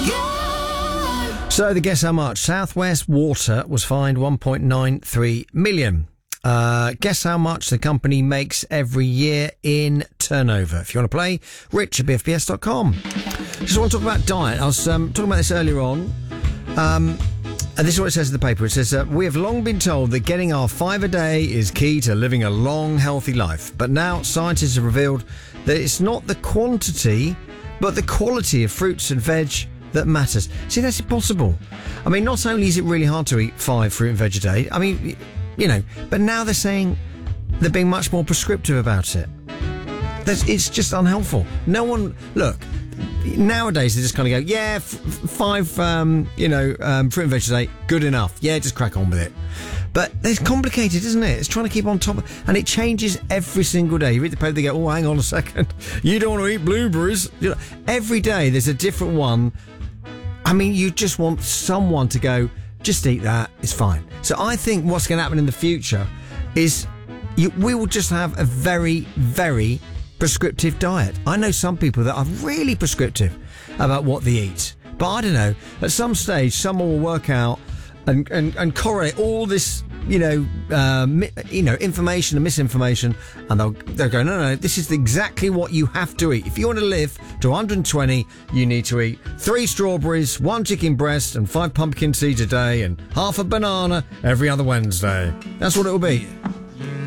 So the guess how much? Southwest Water was fined 1.93 million. Guess how much the company makes every year in turnover. If you want to play, rich at bfbs.com. Just want to talk about diet. I was talking about this earlier on. And this is what it says in the paper. It says, we have long been told that getting our 5 a day is key to living a long, healthy life. But now scientists have revealed that it's not the quantity, but the quality of fruits and veg that matters. See, that's impossible. I mean, not only is it really hard to eat 5 fruit and veg a day, I mean, you know, but now they're saying they're being much more prescriptive about it. It's just unhelpful. No one, look, nowadays they just kind of go, yeah, 5, fruit and veg a day, good enough. Yeah, just crack on with it. But it's complicated, isn't it? It's trying to keep on top of, and it changes every single day. You read the paper, they go, oh, hang on a second, you don't want to eat blueberries. You know, every day there's a different one. I mean, you just want someone to go, just eat that, it's fine. So I think what's going to happen in the future is we will just have a very, very prescriptive diet. I know some people that are really prescriptive about what they eat. But I don't know, at some stage, someone will work out and correlate all this, information and misinformation, and they'll go, no, this is exactly what you have to eat. If you want to live to 120, you need to eat 3 strawberries, 1 chicken breast, and 5 pumpkin seeds a day, and half a banana every other Wednesday. That's what it will be.